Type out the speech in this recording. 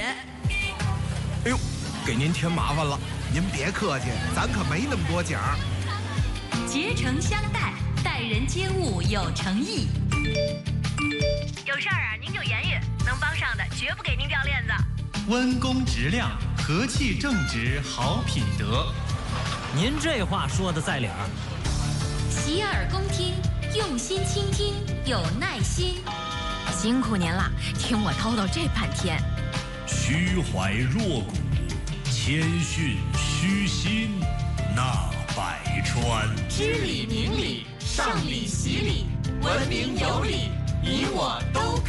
哎呦，给您添麻烦了。 您别客气，咱可没那么多奖。 竭诚相待，待人接物有诚意。 有事儿啊，您就言语，能帮上的绝不给您掉链子。 温公直量，和气正直，好品德。 您这话说的在理儿。 洗耳恭听，用心倾听，有耐心。 辛苦您了，听我叨叨这半天。 虚怀若谷，谦逊虚心，纳百川。 知礼明礼，上礼习礼，文明有礼，你我都